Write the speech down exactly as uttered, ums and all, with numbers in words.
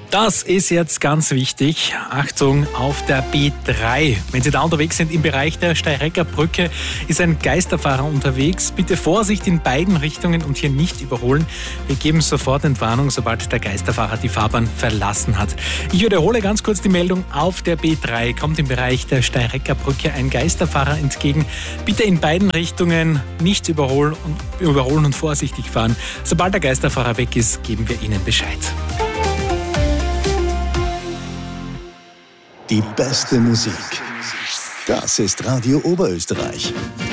Das ist jetzt ganz wichtig. Achtung, auf der B drei. Wenn Sie da unterwegs sind im Bereich der Steirecker Brücke, ist ein Geisterfahrer unterwegs. Bitte Vorsicht in beiden Richtungen und hier nicht überholen. Wir geben sofort Entwarnung, sobald der Geisterfahrer die Fahrbahn verlassen hat. Ich wiederhole ganz kurz die Meldung. Auf der B drei kommt im Bereich der Steirecker Brücke ein Geisterfahrer entgegen. Bitte in beiden Richtungen nicht überholen und, überholen und vorsichtig fahren. Sobald der Geisterfahrer weg ist, geben wir Ihnen Bescheid. Die beste Musik. Das ist Radio Oberösterreich.